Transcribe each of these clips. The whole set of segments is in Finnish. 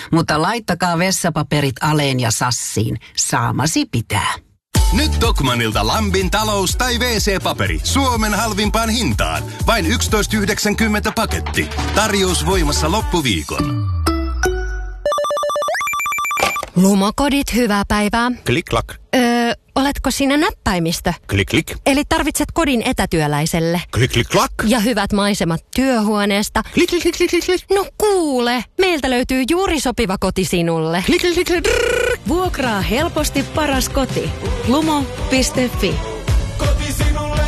Mutta laittakaa vessapaperit Aleen ja Sassiin. Saamasi pitää. Nyt Tokmanilta Lambin talous- tai WC-paperi. Suomen halvimpaan hintaan. Vain 11,90 paketti. Tarjous voimassa loppuviikon. Lumokodit, hyvää päivää. Klik-klak. Oletko sinä näppäimistö? Klik-klik. Eli tarvitset kodin etätyöläiselle. Klik-klik-klak. Ja hyvät maisemat työhuoneesta. Klik-klik-klik-klik. No kuule, meiltä löytyy juuri sopiva koti sinulle. Klik-klik-klik. Vuokraa helposti paras koti. Lumo.fi. Koti sinulle.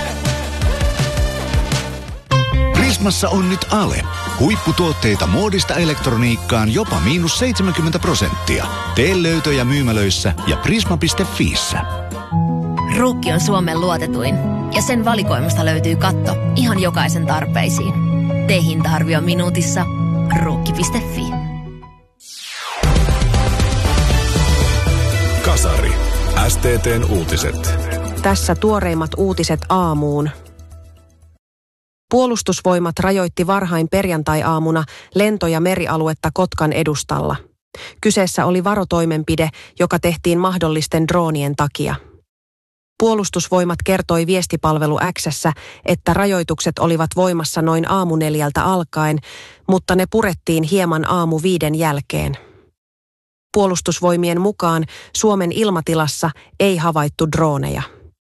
Prismassa on nyt Ale. Huipputuotteita muodista elektroniikkaan jopa -70%. Tee löytöjä myymälöissä ja prisma.fiissä. Ruukki on Suomen luotetuin ja sen valikoimasta löytyy katto ihan jokaisen tarpeisiin. Tee hinta-arvio minuutissa. Ruukki.fi. Kasari. STT:n uutiset. Tässä tuoreimmat uutiset aamuun. Puolustusvoimat rajoitti varhain perjantai-aamuna lento- ja merialuetta Kotkan edustalla. Kyseessä oli varotoimenpide, joka tehtiin mahdollisten droonien takia. Puolustusvoimat kertoi viestipalvelu X:ssä, että rajoitukset olivat voimassa noin 4:00 alkaen, mutta ne purettiin hieman 5:00 jälkeen. Puolustusvoimien mukaan Suomen ilmatilassa ei havaittu drooneja.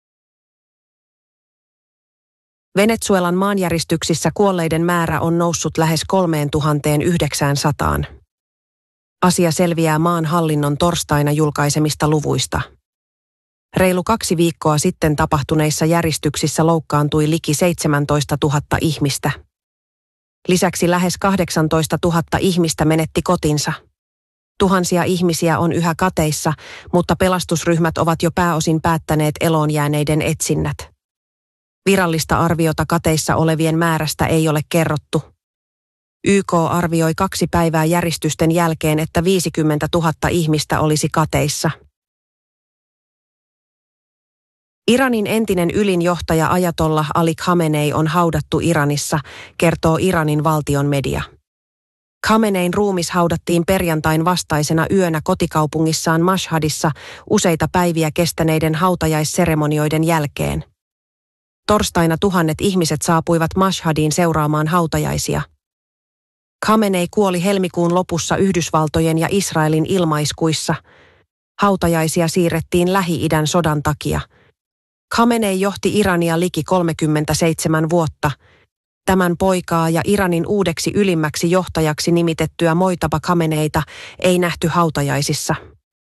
Venezuelan maanjäristyksissä kuolleiden määrä on noussut lähes 3900. Asia selviää maan hallinnon torstaina julkaisemista luvuista. Reilu 2 viikkoa sitten tapahtuneissa järistyksissä loukkaantui liki 17 000 ihmistä. Lisäksi lähes 18 000 ihmistä menetti kotinsa. Tuhansia ihmisiä on yhä kateissa, mutta pelastusryhmät ovat jo pääosin päättäneet eloon jääneiden etsinnät. Virallista arviota kateissa olevien määrästä ei ole kerrottu. YK arvioi 2 päivää järistysten jälkeen, että 50 000 ihmistä olisi kateissa. Iranin entinen ylinjohtaja Ajatollah Ali Khamenei on haudattu Iranissa, kertoo Iranin valtion media. Khamenein ruumis haudattiin perjantain vastaisena yönä kotikaupungissaan Mashhadissa useita päiviä kestäneiden hautajaisseremonioiden jälkeen. Torstaina tuhannet ihmiset saapuivat Mashhadiin seuraamaan hautajaisia. Khamenei kuoli helmikuun lopussa Yhdysvaltojen ja Israelin ilmaiskuissa. Hautajaisia siirrettiin Lähi-idän sodan takia. Khamenei johti Irania liki 37 vuotta. Tämän poikaa ja Iranin uudeksi ylimmäksi johtajaksi nimitettyä Mojtaba Khameneita ei nähty hautajaisissa.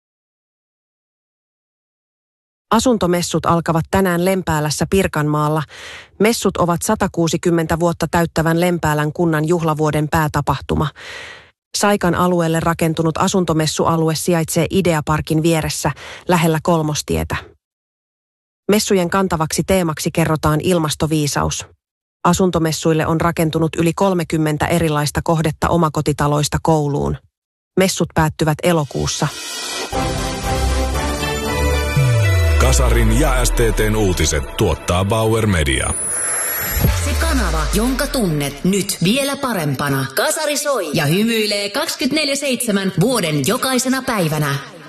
Asuntomessut alkavat tänään Lempäälässä Pirkanmaalla. Messut ovat 160 vuotta täyttävän Lempäälän kunnan juhlavuoden päätapahtuma. Saikan alueelle rakentunut asuntomessualue sijaitsee Ideaparkin vieressä lähellä Kolmostietä. Messujen kantavaksi teemaksi kerrotaan ilmastoviisaus. Asuntomessuille on rakentunut yli 30 erilaista kohdetta omakotitaloista kouluun. Messut päättyvät elokuussa. Kasarin ja STT:n uutiset tuottaa Bauer Media. Se kanava, jonka tunnet nyt vielä parempana. Kasari soi ja hymyilee 24/7 vuoden jokaisena päivänä.